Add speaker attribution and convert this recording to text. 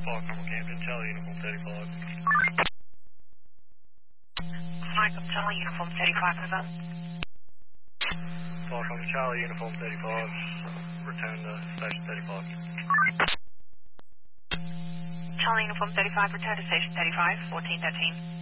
Speaker 1: Falcon Campton, Charlie Uniform 35.
Speaker 2: Falcon Charlie Uniform 35, over.
Speaker 1: Falcon Charlie Uniform 35, return to Station 35.
Speaker 2: Charlie Uniform 35, return to Station 35, 1413.